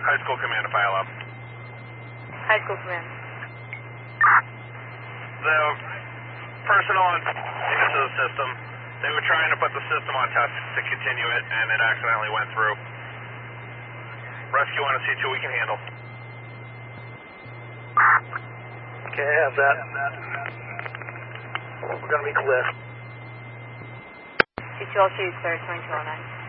High school command to file up. High school command. The personnel into the system, they were trying to put the system on test to continue it, and it accidentally went through. Rescue 1 and C2 we can handle. Okay, I have that. We're going to be clear. C2 all shoot, clear 2209.